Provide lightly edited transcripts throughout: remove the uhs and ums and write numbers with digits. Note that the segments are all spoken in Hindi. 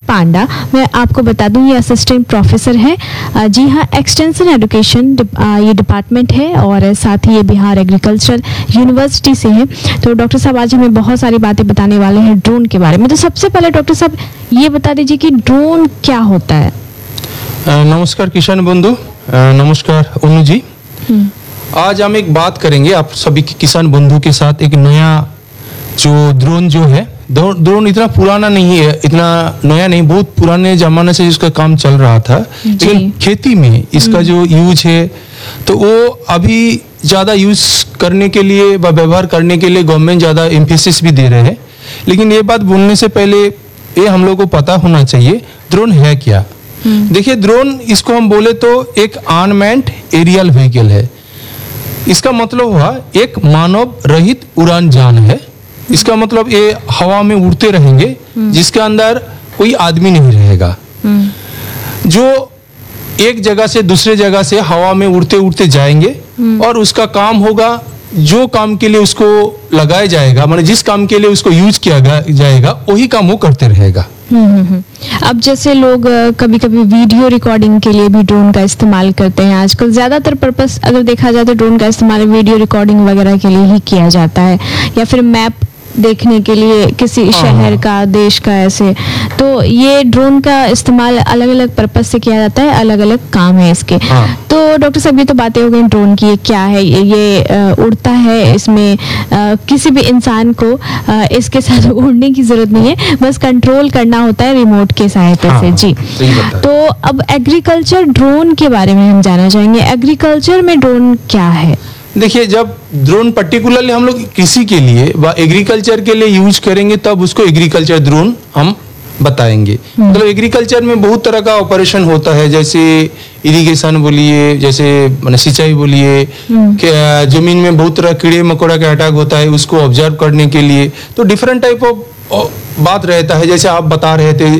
पांडा। मैं आपको बता दूं ये असिस्टेंट प्रोफेसर है, जी हाँ, एक्सटेंशन एजुकेशन ये डिपार्टमेंट है और साथ ही ये बिहार एग्रीकल्चर यूनिवर्सिटी से है। तो डॉक्टर साहब आज हमें बहुत सारी बातें बताने वाले हैं ड्रोन के बारे में। तो सबसे पहले डॉक्टर साहब ये बता दीजिए कि ड्रोन क्या होता है। नमस्कार किसान बंधु, नमस्कार अनु जी। आज हम एक बात करेंगे आप सभी किसान बंधु के साथ। एक नया जो ड्रोन जो है, ड्रोन इतना पुराना नहीं है, इतना नया नहीं, बहुत पुराने जमाने से इसका काम चल रहा था। लेकिन खेती में इसका जो यूज है तो वो अभी ज़्यादा यूज करने के लिए व व्यवहार करने के लिए गवर्नमेंट ज़्यादा एम्फेसिस भी दे रहे हैं। लेकिन ये बात बोलने से पहले ये हम लोग को पता होना चाहिए ड्रोन है क्या। देखिए, ड्रोन इसको हम बोले तो एक अनमैन्ड एरियल व्हीकल है। इसका मतलब हुआ एक मानव रहित उड़ान यान है। इसका मतलब ये हवा में उड़ते रहेंगे जिसके अंदर कोई आदमी नहीं रहेगा, जो एक जगह से दूसरे जगह से हवा में उड़ते उड़ते जाएंगे और उसका काम होगा जो काम के लिए उसको लगाया जाएगा, मतलब जिस काम के लिए उसको यूज किया जाएगा वही काम वो करते रहेगा। अब जैसे लोग कभी कभी वीडियो रिकॉर्डिंग के लिए भी ड्रोन का इस्तेमाल करते हैं। आजकल ज्यादातर पर्पस अगर देखा जाए तो ड्रोन का इस्तेमाल वीडियो रिकॉर्डिंग वगैरह के लिए ही किया जाता है, या फिर मैप देखने के लिए किसी शहर का, देश का, ऐसे। तो ये ड्रोन का इस्तेमाल अलग अलग पर्पस से किया जाता है, अलग अलग काम है इसके। तो डॉक्टर साहब ये तो बातें हो गई ड्रोन की, ये क्या है, ये उड़ता है, इसमें किसी भी इंसान को इसके साथ उड़ने की जरूरत नहीं है, बस कंट्रोल करना होता है रिमोट के सहायता से। जी, तो अब एग्रीकल्चर ड्रोन के बारे में हम जानना चाहेंगे। एग्रीकल्चर में ड्रोन क्या है? देखिए, जब ड्रोन पर्टिकुलरली हम लोग कृषि के लिए व एग्रीकल्चर के लिए यूज करेंगे तब उसको एग्रीकल्चर ड्रोन हम बताएंगे। मतलब एग्रीकल्चर में बहुत तरह का ऑपरेशन होता है, जैसे इरिगेशन बोलिए, जैसे माने सिंचाई बोलिए, जमीन में बहुत तरह कीड़े मकोड़ा का अटैक होता है, उसको ऑब्जर्व करने के लिए तो डिफरेंट टाइप ऑफ बात रहता है। जैसे आप बता रहे थे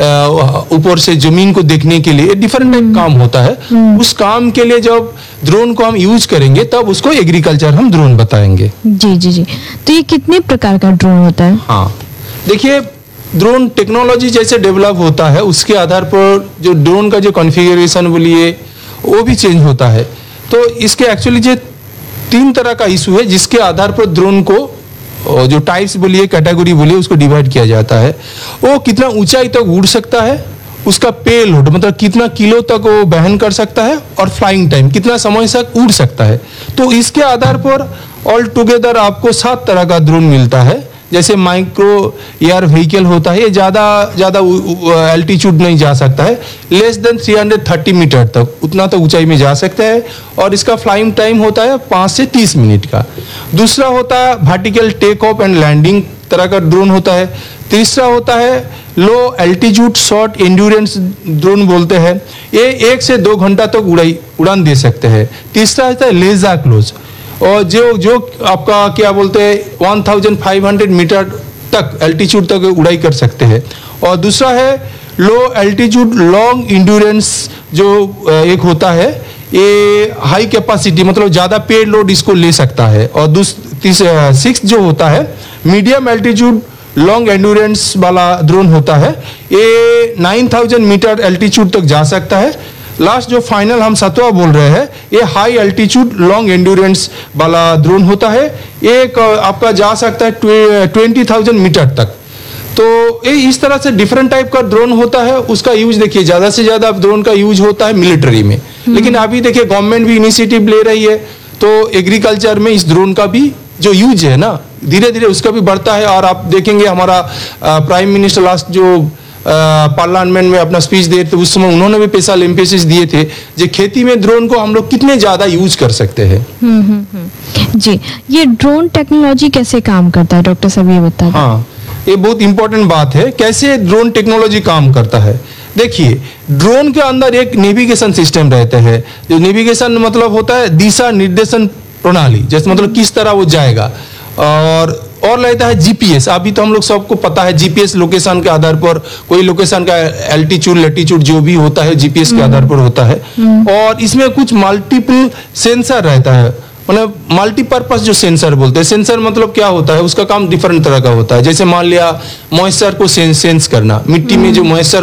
ऊपर से जमीन को देखने के लिए डिफरेंट टाइप काम होता है। उस काम के लिए जब ड्रोन को हम यूज करेंगे तब उसको एग्रीकल्चर हम ड्रोन बताएंगे। जी जी जी। तो ये कितने प्रकार का ड्रोन होता है? हाँ, देखिए, ड्रोन टेक्नोलॉजी जैसे डेवलप होता है उसके आधार पर जो ड्रोन का जो कॉन्फ़िगरेशन बोलिए वो भी चेंज होता है। तो इसके एक्चुअली जो 3 तरह का इशू है जिसके आधार पर ड्रोन को जो टाइप्स बोलिए, कैटेगरी बोलिए, उसको डिवाइड किया जाता है। वो कितना ऊंचाई तक उड़ सकता है, उसका पेलोड मतलब कितना किलो तक वो वहन कर सकता है, और फ्लाइंग टाइम कितना समय तक उड़ सकता है। तो इसके आधार पर ऑल टुगेदर आपको 7 तरह का ड्रोन मिलता है। जैसे माइक्रो एयर व्हीकल होता है, ये ज़्यादा एल्टीट्यूड नहीं जा सकता है, लेस देन 330 मीटर तक उतना तो ऊंचाई में जा सकता है, और इसका फ्लाइंग टाइम होता है 5 से 30 मिनट का। दूसरा होता है vertical take off and landing तरह का ड्रोन होता है। तीसरा होता है लो एल्टीट्यूड शॉर्ट एंड्योरेंस ड्रोन बोलते हैं, ये 1 से 2 घंटा तक उड़ान दे सकते हैं। तीसरा होता है लेजर क्लोज, और जो आपका क्या बोलते हैं 1500 मीटर तक एल्टीट्यूड तक उड़ाई कर सकते हैं। और दूसरा है लो एल्टीट्यूड लॉन्ग इंड्योरेंस, जो एक होता है ये हाई कैपेसिटी मतलब ज़्यादा पे लोड इसको ले सकता है। और 6 जो होता है मीडियम एल्टीट्यूड लॉन्ग एंड्योरेंस वाला ड्रोन होता है, ये 9000 मीटर एल्टीट्यूड तक जा सकता है। लास्ट जो फाइनल हम 7वां बोल रहे हैं ये हाई एल्टीट्यूड लॉन्ग एंड्योरेंस वाला ड्रोन होता है, एक आपका जा सकता है 20,000 मीटर तक। तो ये इस तरह से डिफरेंट टाइप का ड्रोन होता है। उसका यूज देखिए ज़्यादा से ज़्यादा ड्रोन का यूज होता है मिलिट्री में, लेकिन अभी देखिए गवर्नमेंट भी इनिशिएटिव ले रही है, तो एग्रीकल्चर में इस ड्रोन का भी जो यूज है ना धीरे धीरे उसका भी बढ़ता है। और आप देखेंगे हमारा प्राइम मिनिस्टर लास्ट जो पार्लियामेंट में अपना स्पीच दे थे उस समय उन्होंने भी स्पेशल एम्फेसिस दिए थे जो खेती में ड्रोन को हम लोग कितने ज्यादा यूज कर सकते हैं। जी, ये ड्रोन टेक्नोलॉजी कैसे काम करता है डॉक्टर साहब, ये बताइए। हाँ, ये बहुत इंपॉर्टेंट बात है, कैसे ड्रोन टेक्नोलॉजी काम करता है। देखिए, ड्रोन के अंदर एक नेविगेशन सिस्टम रहता है, जो नेविगेशन मतलब होता है दिशा निर्देशन प्रणाली, जैसे मतलब किस तरह वो जाएगा। और रहता है जीपीएस। अभी तो हम लोग सबको पता है जीपीएस लोकेशन के आधार पर, कोई लोकेशन का एल्टीट्यूड लैटीट्यूड जो भी होता है जीपीएस के आधार पर होता है। और इसमें कुछ मल्टीपल सेंसर रहता है, मतलब मल्टीपर्पज जो सेंसर बोलते हैं। सेंसर मतलब क्या होता है, उसका काम डिफरेंट तरह का होता है। जैसे मान लिया मॉइस्चर को सेंस करना, मिट्टी में जो मॉइस्चर